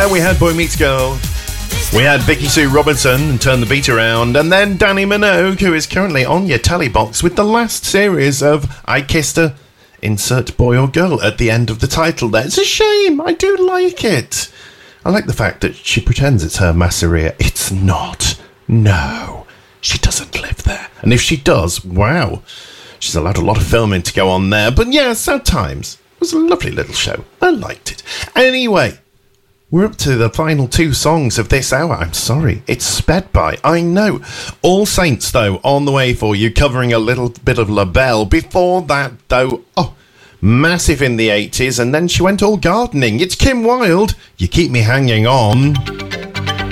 Then we had Boy Meets Girl. We had Vicky Sue Robinson and Turn the Beat Around, and then Danny Minogue, who is currently on your telly box with the last series of I Kissed Her, insert boy or girl at the end of the title there. It's a shame, I do like it. I like the fact that she pretends it's her masseria. It's not. No, she doesn't live there. And if she does, wow, she's allowed a lot of filming to go on there. But yeah, sad times. It was a lovely little show. I liked it. Anyway, we're up to the final two songs of this hour. I'm sorry, it's sped by, I know. All Saints, though, on the way for you, covering a little bit of LaBelle. Before that, though, massive in the 80s, and then she went all gardening. It's Kim Wilde, You Keep Me Hanging On.